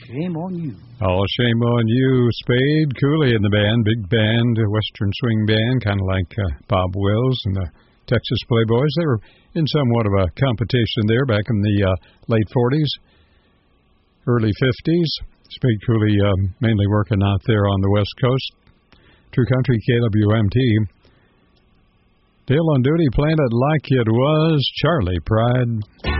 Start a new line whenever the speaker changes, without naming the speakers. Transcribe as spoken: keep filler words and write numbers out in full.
shame on you.
All shame on you. Spade, Cooley in the band, big band, Western swing band, kind of like uh, Bob Wills and the Texas Playboys. They were in somewhat of a competition there back in the uh, late forties, early fifties. Spade, Cooley um, mainly working out there on the West Coast. True Country, K W M T. Dale on duty, playing it like it was Charlie Pride.